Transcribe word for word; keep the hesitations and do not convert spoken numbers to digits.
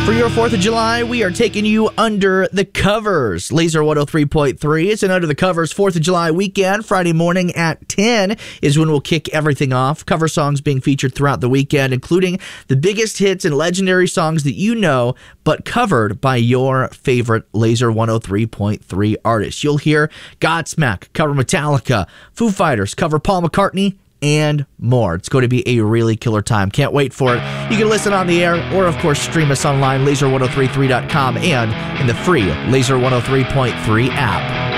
For your fourth of July, we are taking you under the covers. Laser one oh three point three. It's an Under the Covers fourth of July weekend. Friday morning at ten is when we'll kick everything off. Cover songs being featured throughout the weekend, including the biggest hits and legendary songs that you know, but covered by your favorite Laser one oh three point three artists. You'll hear Godsmack cover Metallica, Foo Fighters cover Paul McCartney, and more. It's going to be a really killer time. Can't wait for it. You can listen on the air or, of course, stream us online, laser ten thirty-three dot com, and in the free Laser one oh three point three app.